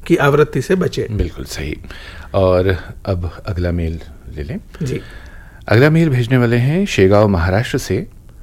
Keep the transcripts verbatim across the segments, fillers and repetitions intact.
की आवृत्ति से बचे। बिल्कुल सही। और अब अगला मेल ले लें जी। अगला मेल भेजने वाले हैं शेगांव महाराष्ट्र से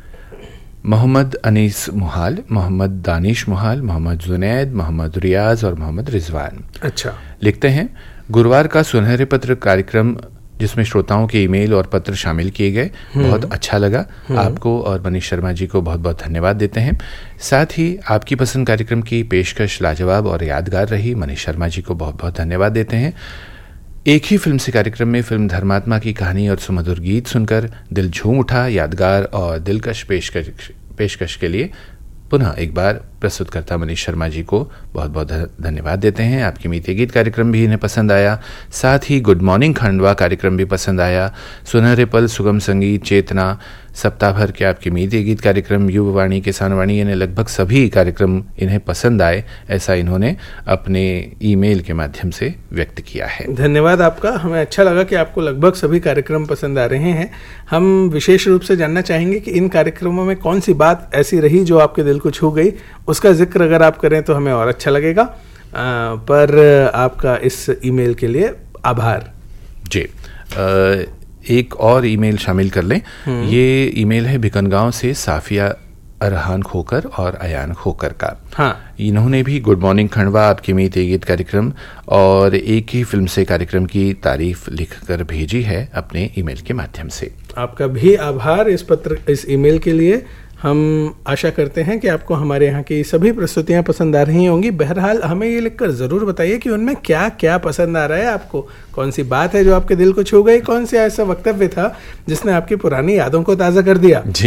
मोहम्मद अनीस मुहाल, मोहम्मद दानिश मुहाल, मोहम्मद जुनैद, मोहम्मद रियाज और मोहम्मद रिजवान। अच्छा। लिखते हैं, गुरुवार का सुनहरे पत्र कार्यक्रम जिसमें श्रोताओं के ईमेल और पत्र शामिल किए गए, बहुत अच्छा लगा। आपको और मनीष शर्मा जी को बहुत बहुत धन्यवाद देते हैं। साथ ही आपकी पसंद कार्यक्रम की पेशकश लाजवाब और यादगार रही। मनीष शर्मा जी को बहुत बहुत धन्यवाद देते हैं। एक ही फिल्म से कार्यक्रम में फिल्म धर्मात्मा की कहानी और सुमधुर गीत सुनकर दिल झूम उठा। यादगार और दिलकश पेशकश पेशकश के लिए पुनः एक बार प्रस्तुतकर्ता मनीष शर्मा जी को बहुत बहुत धन्यवाद देते हैं। आपकी मीते गीत कार्यक्रम भी इन्हें पसंद आया। साथ ही गुड मॉर्निंग खंडवा कार्यक्रम भी पसंद आया। सुनहरे पल, सुगम संगीत, चेतना, सप्ताह भर के आपके मीते गीत कार्यक्रम, युववाणी, किसानवाणी, इन्हें लगभग सभी कार्यक्रम इन्हें पसंद आए, ऐसा इन्होंने अपने ईमेल के माध्यम से व्यक्त किया है। धन्यवाद आपका। हमें अच्छा लगा कि आपको लगभग सभी कार्यक्रम पसंद आ रहे हैं। हम विशेष रूप से जानना चाहेंगे कि इन कार्यक्रमों में कौन सी बात ऐसी रही जो आपके दिल को छू गई, उसका जिक्र अगर आप करें तो हमें और अच्छा लगेगा। आ, पर आपका इस ईमेल के लिए आभार। जी। आ, एक और ईमेल शामिल कर लें। ये ईमेल है भिकनगांव से साफिया अरहान खोकर और अयान खोकर का। हाँ। इन्होंने भी गुड मॉर्निंग खंडवा, आपके मीते गीत कार्यक्रम और एक ही फिल्म से कार्यक्रम की तारीफ लिखकर भेजी है अपने ईमेल के माध्यम से। आपका भी आभार इस पत्र इस ईमेल के लिए। हम आशा करते हैं कि आपको हमारे यहाँ की सभी प्रस्तुतियाँ पसंद आ रही होंगी। बहरहाल हमें ये लिखकर ज़रूर बताइए कि उनमें क्या क्या पसंद आ रहा है आपको। कौन सी बात है जो आपके दिल को छू गई, कौन सा ऐसा वक्तव्य था जिसने आपकी पुरानी यादों को ताज़ा कर दिया। जी।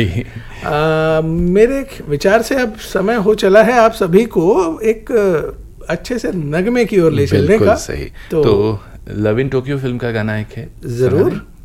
आ, मेरे विचार से अब समय हो चला है आप सभी को एक अच्छे से नगमे की ओर ले चलने का। सही। तो, तो लव इन टोक्यो फिल्म का गाना एक है, ज़रूर।